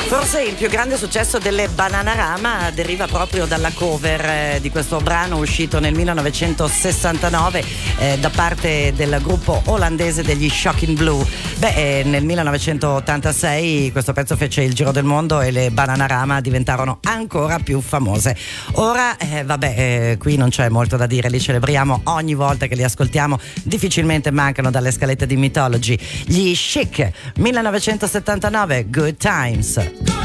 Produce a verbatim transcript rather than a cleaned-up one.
Forse il più grande successo delle Bananarama deriva proprio dalla cover eh, di questo brano uscito nel millenovecentosessantanove eh, da parte del gruppo olandese degli Shocking Blue. Beh, eh, nel millenovecentottantasei questo pezzo fece il giro del mondo e le Bananarama diventarono ancora più famose. Ora, eh, vabbè, eh, qui non c'è molto da dire, li celebriamo ogni volta che li ascoltiamo, difficilmente mancano dalle scalette di Mythology. Gli Chic, millenovecentosettantanove, Good Times.